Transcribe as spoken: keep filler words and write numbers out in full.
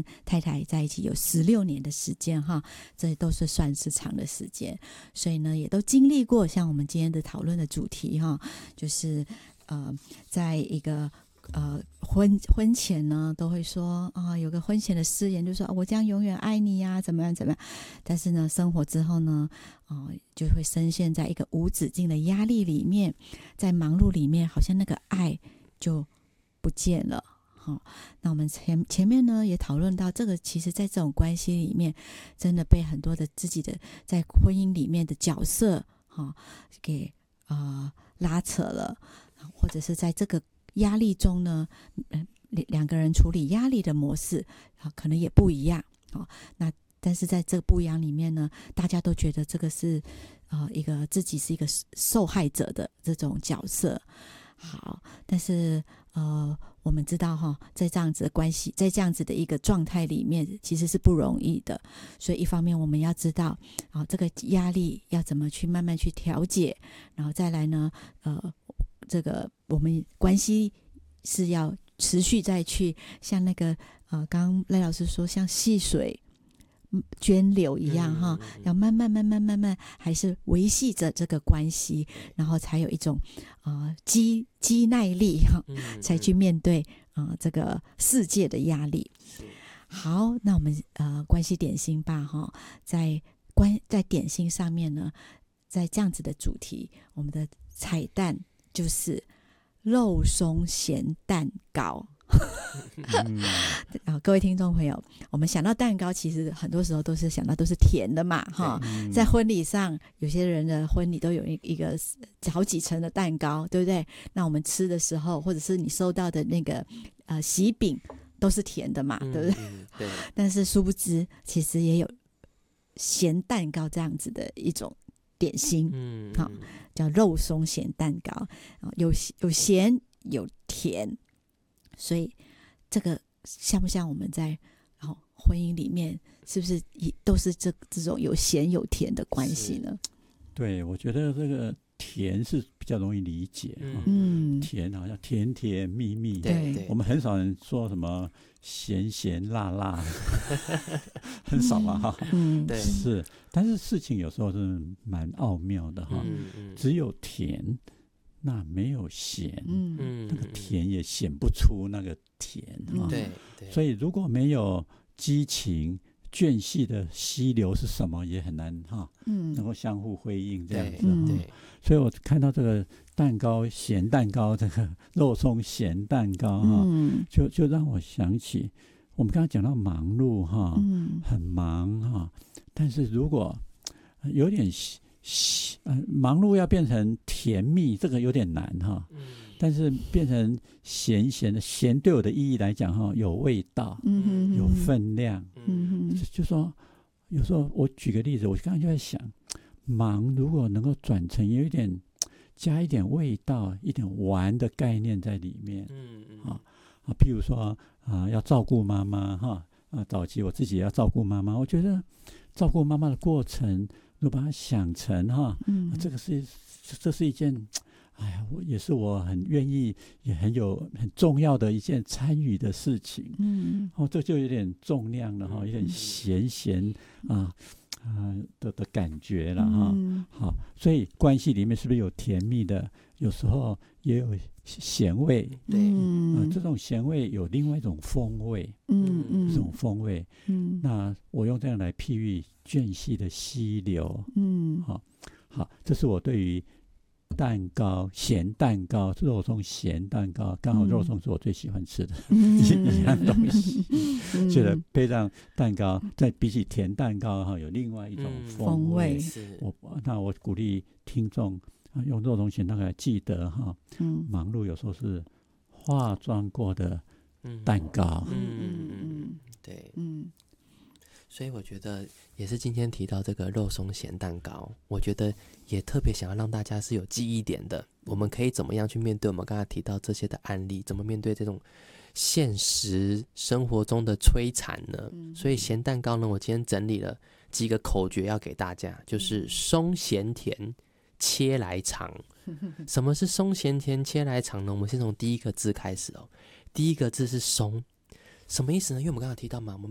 太太在一起有十六年的时间哈，这都是算是长的时间，所以呢也都经历过像我们今天的讨论的主题哈，就是呃在一个呃婚婚前呢都会说啊，有个婚前的誓言，就说、啊、我将永远爱你呀、啊，怎么样怎么样，但是呢生活之后呢啊、呃、就会深陷在一个无止境的压力里面，在忙碌里面好像那个爱就不见了。好，那我们前前面呢也讨论到，这个其实在这种关系里面，真的被很多的自己的在婚姻里面的角色哈、哦、给呃拉扯了，或者是在这个压力中呢，呃、两个人处理压力的模式啊、呃、可能也不一样。哦，那但是在这个不一样里面呢，大家都觉得这个是呃一个自己是一个受害者的这种角色。好，但是呃，我们知道哈，在这样子的关系，在这样子的一个状态里面，其实是不容易的。所以一方面我们要知道啊、呃，这个压力要怎么去慢慢去调节，然后再来呢，呃，这个我们关系是要持续再去像那个呃，刚刚赖老师说，像细水涓流一样哈、嗯，要慢慢慢慢慢慢，还是维系着这个关系，然后才有一种呃肌肌耐力哈、嗯，才去面对呃这个世界的压力。好，那我们呃关系点心吧哈，在关在点心上面呢，在这样子的主题，我们的彩蛋就是肉松咸蛋糕。嗯啊，各位听众朋友，我们想到蛋糕，其实很多时候都是想到都是甜的嘛，哈、嗯。在婚礼上，有些人的婚礼都有一一个好几层的蛋糕，对不对？那我们吃的时候，或者是你收到的那个呃喜饼，都是甜的嘛，嗯、对不对？嗯、对。但是殊不知，其实也有咸蛋糕这样子的一种点心，嗯，好、哦，叫肉松咸蛋糕，有有咸有甜。所以这个像不像我们在、哦、婚姻里面是不是都是这这种有咸有甜的关系呢？ 对，我觉得这个甜是比较容易理解、嗯哦、甜好像甜甜蜜蜜，对，我们很少人说什么咸咸辣辣很少嘛哈、嗯，对，是，但是事情有时候是蛮奥妙的哈、嗯嗯，只有甜那没有咸，嗯，那个甜也显不出那个甜哈、嗯，对对。所以如果没有激情，间隙的溪流是什么也很难哈，嗯，能够相互辉映这样子哈、嗯。所以我看到这个蛋糕咸蛋糕，这个肉松咸蛋糕哈、嗯，就就让我想起我们刚刚讲到忙碌哈，嗯，很忙哈，但是如果有点。呃、忙碌要变成甜蜜，这个有点难哈、嗯。但是变成咸咸的，咸对我的意义来讲哈，有味道，嗯、有分量，嗯、就说有时候我举个例子，我刚才就在想，忙如果能够转成有一点加一点味道，一点玩的概念在里面，嗯啊啊，譬如说啊，要照顾妈妈哈啊，早期我自己也要照顾妈妈，我觉得照顾妈妈的过程。就把它想成哈、嗯啊，这个是这是一件，哎呀，我也是我很愿意，也很有很重要的一件参与的事情。嗯，哦，这就有点重量了哈，有点咸咸啊啊的的感觉了哈、嗯。好，所以关系里面是不是有甜蜜的？有时候也有咸味，对，嗯、啊，这种咸味有另外一种风味，嗯嗯，这种风味，嗯，那我用这样来譬喻间隙的溪流，嗯，好，好，这是我对于蛋糕咸蛋糕肉松咸蛋糕，刚好肉松是我最喜欢吃的、嗯、一样东西，嗯、觉得配上蛋糕，再比起甜蛋糕哈，有另外一种风味。嗯、我那我鼓励听众。用肉松咸蛋糕来记得哈、嗯，忙碌有时候是化妆过的蛋糕，嗯嗯嗯，对，嗯，所以我觉得也是今天提到这个肉松咸蛋糕，我觉得也特别想要让大家是有记忆点的，我们可以怎么样去面对我们刚才提到这些的案例，怎么面对这种现实生活中的摧残呢？嗯、所以咸蛋糕呢，我今天整理了几个口诀要给大家，就是松咸甜。切来长，什么是松咸甜切来长呢？我们先从第一个字开始哦。第一个字是松，什么意思呢？因为我们刚刚提到嘛，我们